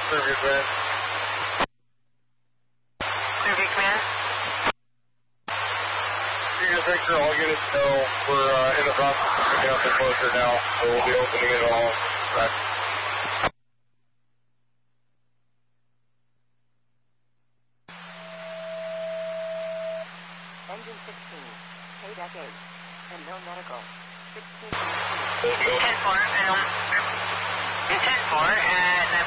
Clearview Command. Clearview Command. You just make sure all units know we're in the process of picking up the closure now, so we'll be opening it all back. Engine 16, KDEC 8, and no medical. 16. 10-4, and 10-4, and